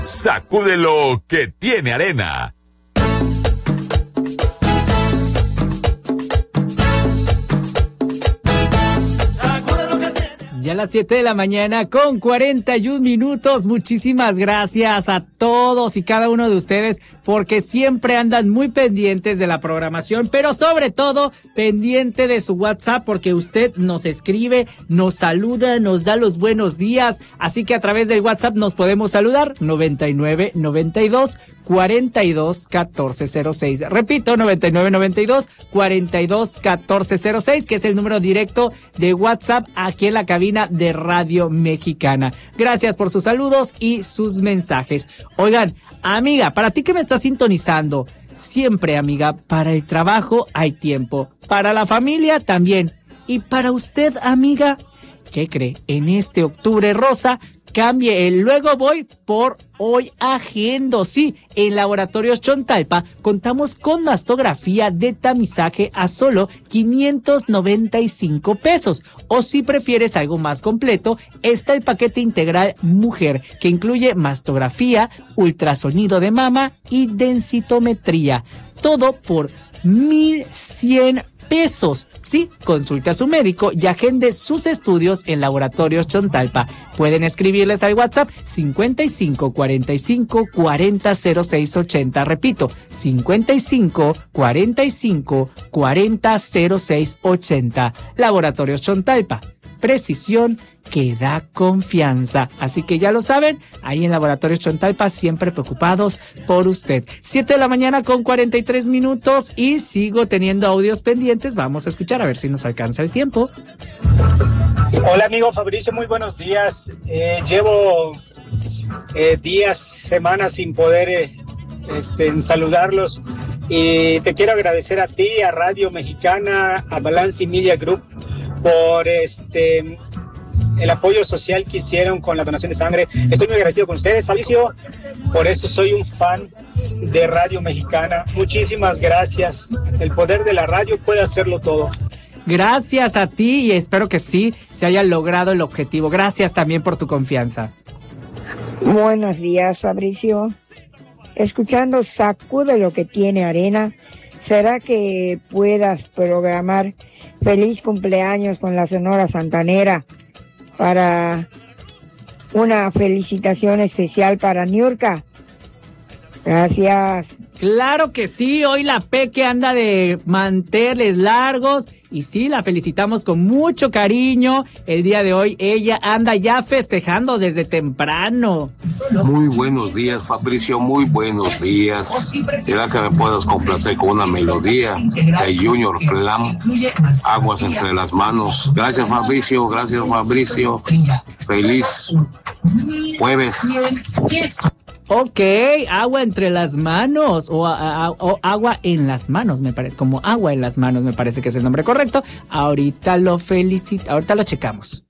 Sacúdelo que tiene arena. Ya a las 7 de la mañana con 41 minutos. Muchísimas gracias a todos y cada uno de ustedes porque siempre andan muy pendientes de la programación, pero sobre todo pendiente de su WhatsApp porque usted nos escribe, nos saluda, nos da los buenos días. Así que a través del WhatsApp nos podemos saludar 99 92 42 14 06. Repito, 99 92 42 14 06, que es el número directo de WhatsApp aquí en la cabina de Radio Mexicana. Gracias por sus saludos y sus mensajes. Oigan, amiga, para ti que me estás sintonizando, siempre, amiga, para el trabajo hay tiempo, para la familia también, y para usted, amiga, ¿qué cree? En este octubre rosa, cambie el luego voy por hoy agendo. Sí, en Laboratorios Chontalpa contamos con mastografía de tamizaje a solo 595 pesos. O si prefieres algo más completo, está el paquete integral Mujer, que incluye mastografía, ultrasonido de mama y densitometría. Todo por 1,100 pesos. Sí, consulte a su médico y agende sus estudios en Laboratorios Chontalpa. Pueden escribirles al WhatsApp 55 45 40 06 80. Repito, 55 45 40 06 80. Laboratorios Chontalpa. Precisión que da confianza. Así que ya lo saben, ahí en Laboratorios Chontalpa, siempre preocupados por usted. 7 de la mañana con 43 minutos y sigo teniendo audios pendientes. Vamos a escuchar a ver si nos alcanza el tiempo. Hola amigo Fabricio, muy buenos días. Llevo días, semanas sin poder saludarlos y te quiero agradecer a ti, a Radio Mexicana, a Balance Media Group por el apoyo social que hicieron con la donación de sangre. Estoy muy agradecido con ustedes, Fabricio, por eso soy un fan de Radio Mexicana. Muchísimas gracias. El poder de la radio puede hacerlo todo. Gracias a ti y espero que sí se haya logrado el objetivo. Gracias también por tu confianza. Buenos días, Fabricio. Escuchando Sacude lo que tiene arena, ¿será que puedas programar feliz cumpleaños con la Sonora Santanera para una felicitación especial para Niurka? Gracias. Claro que sí, hoy la Peque anda de manteles largos y sí, la felicitamos con mucho cariño. El día de hoy ella anda ya festejando desde temprano. Muy buenos días, Fabricio, muy buenos días. ¿Será que me puedas complacer con una melodía de Junior Clam, Aguas entre las manos? Gracias, Fabricio, gracias, Fabricio. Feliz jueves. Ok, agua entre las manos o agua en las manos, me parece, como agua en las manos, me parece que es el nombre correcto. Ahorita lo checamos.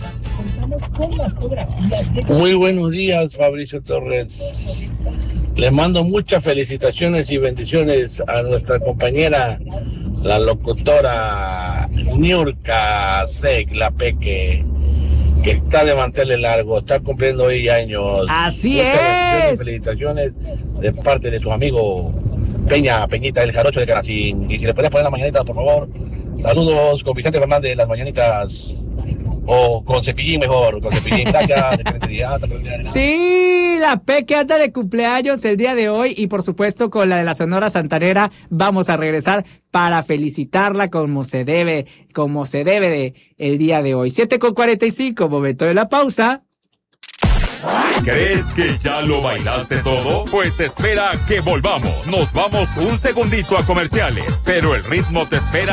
Muy buenos días, Fabricio Torres. Le mando muchas felicitaciones y bendiciones a nuestra compañera, la locutora Niurka Seg, la Peque, que está de manteles largo, está cumpliendo hoy años. ¡Así Muchas es! Felicitaciones de parte de su amigo Peñita del Jarocho de Canacín. Y si le puedes poner la mañanita, por favor. Saludos con Vicente Fernández, las mañanitas. O con Cepillín mejor, con Cepillín. Gracias. Sí, la Peque anda de cumpleaños el día de hoy y por supuesto con la de la Sonora Santanera vamos a regresar para felicitarla como se debe de el día de hoy. 7:45, momento de la pausa. ¿Crees que ya lo bailaste todo? Pues espera que volvamos. Nos vamos un segundito a comerciales, pero el ritmo te espera.